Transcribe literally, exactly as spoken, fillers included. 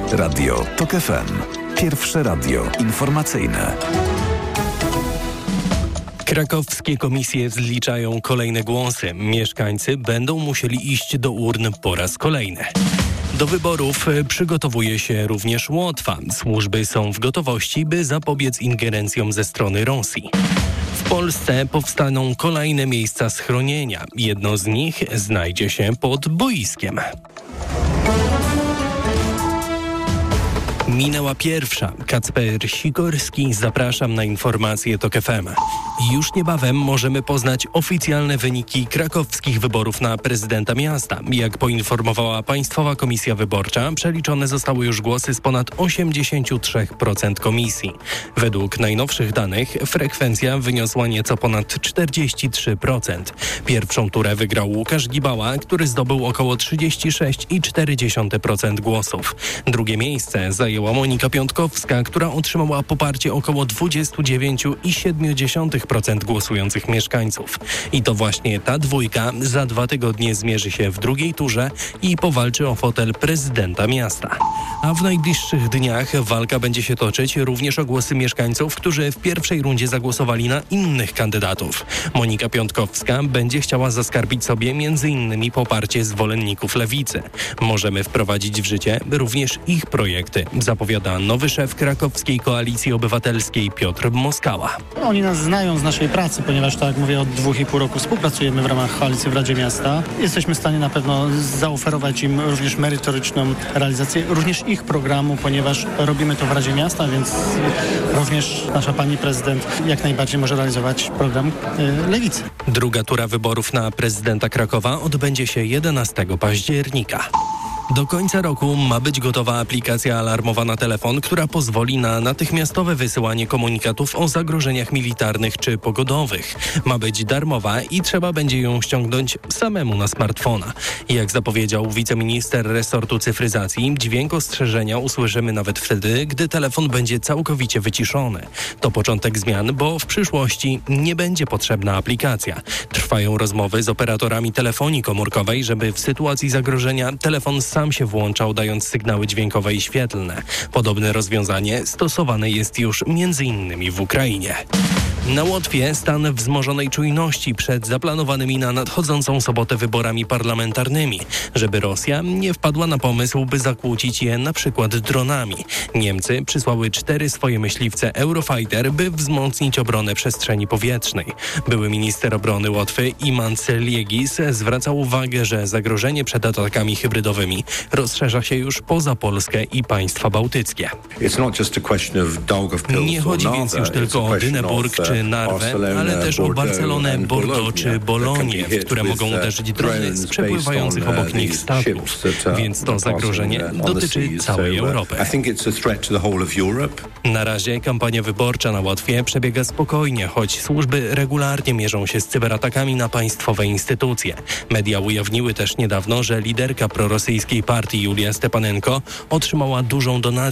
Radio TOK F M. Pierwsze radio informacyjne. Krakowskie komisje zliczają kolejne głosy. Mieszkańcy będą musieli iść do urn po raz kolejny. Do wyborów przygotowuje się również Łotwa. Służby są w gotowości, by zapobiec ingerencjom ze strony Rosji. W Polsce powstaną kolejne miejsca schronienia. Jedno z nich znajdzie się pod boiskiem. Minęła pierwsza. Kacper Sikorski, zapraszam na informacje TOK F M. Już niebawem możemy poznać oficjalne wyniki krakowskich wyborów na prezydenta miasta. Jak poinformowała Państwowa Komisja Wyborcza, przeliczone zostały już głosy z ponad osiemdziesiąt trzy procent komisji. Według najnowszych danych frekwencja wyniosła nieco ponad czterdzieści trzy procent. Pierwszą turę wygrał Łukasz Gibała, który zdobył około trzydzieści sześć przecinek cztery procent głosów. Drugie miejsce zajęła Monika Piątkowska, która otrzymała poparcie około dwadzieścia dziewięć przecinek siedem procent głosujących mieszkańców. I to właśnie ta dwójka za dwa tygodnie zmierzy się w drugiej turze i powalczy o fotel prezydenta miasta. A w najbliższych dniach walka będzie się toczyć również o głosy mieszkańców, którzy w pierwszej rundzie zagłosowali na innych kandydatów. Monika Piątkowska będzie chciała zaskarbić sobie między innymi poparcie zwolenników lewicy. Możemy wprowadzić w życie również ich projekty, zapowiada nowy szef krakowskiej Koalicji Obywatelskiej Piotr Moskała. Oni nas znają z naszej pracy, ponieważ, tak jak mówię, od dwóch i pół roku współpracujemy w ramach koalicji w Radzie Miasta. Jesteśmy w stanie na pewno zaoferować im również merytoryczną realizację również ich programu, ponieważ robimy to w Radzie Miasta, więc również nasza pani prezydent jak najbardziej może realizować program y, Lewicy. Druga tura wyborów na prezydenta Krakowa odbędzie się jedenastego października. Do końca roku ma być gotowa aplikacja alarmowa na telefon, która pozwoli na natychmiastowe wysyłanie komunikatów o zagrożeniach militarnych czy pogodowych. Ma być darmowa i trzeba będzie ją ściągnąć samemu na smartfona. Jak zapowiedział wiceminister resortu cyfryzacji, dźwięk ostrzeżenia usłyszymy nawet wtedy, gdy telefon będzie całkowicie wyciszony. To początek zmian, bo w przyszłości nie będzie potrzebna aplikacja. Trwają rozmowy z operatorami telefonii komórkowej, żeby w sytuacji zagrożenia telefon sam sam się włączał, dając sygnały dźwiękowe i świetlne. Podobne rozwiązanie stosowane jest już między innymi w Ukrainie. Na Łotwie stan wzmożonej czujności przed zaplanowanymi na nadchodzącą sobotę wyborami parlamentarnymi, żeby Rosja nie wpadła na pomysł, by zakłócić je na przykład dronami. Niemcy przysłały cztery swoje myśliwce Eurofighter, by wzmocnić obronę przestrzeni powietrznej. Były minister obrony Łotwy Iman Celiegis zwracał uwagę, że zagrożenie przed atakami hybrydowymi rozszerza się już poza Polskę i państwa bałtyckie. Nie chodzi więc już tylko o Dyneburg czy Narwę, ale też o Barcelonę, Bordeaux czy Bolonię, w które mogą uderzyć drony z przepływających obok nich statków. Więc to zagrożenie dotyczy całej Europy. Na razie kampania wyborcza na Łotwie przebiega spokojnie, choć służby regularnie mierzą się z cyberatakami na państwowe instytucje. Media ujawniły też niedawno, że liderka prorosyjskiej partii Julia Stepanenko otrzymała dużą donację